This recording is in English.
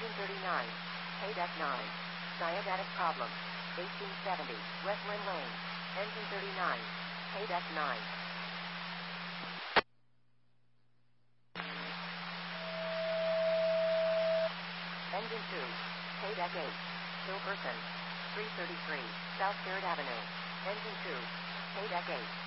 Engine 39. Paydeck 9. Diabetic problem. 1870. Westland Lane. Engine 39. Paydeck 9. Engine 2. Paydeck 8. Hilperson. 333. South 3rd Avenue. Engine 2. Paydeck 8.